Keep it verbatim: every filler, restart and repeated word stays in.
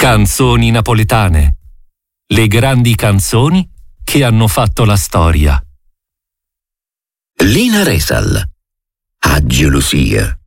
Canzoni napoletane. Le grandi canzoni che hanno fatto la storia. Lina Resal. A gelosia.